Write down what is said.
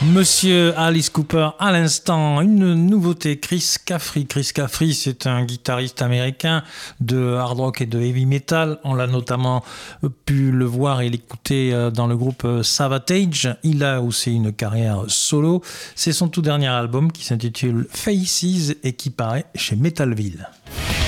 Monsieur Alice Cooper, à l'instant, une nouveauté, Chris Caffery. Chris Caffery, c'est un guitariste américain de hard rock et de heavy metal. On l'a notamment pu le voir et l'écouter dans le groupe Savatage. Il a aussi une carrière solo. C'est son tout dernier album qui s'intitule Faces et qui paraît chez Metalville.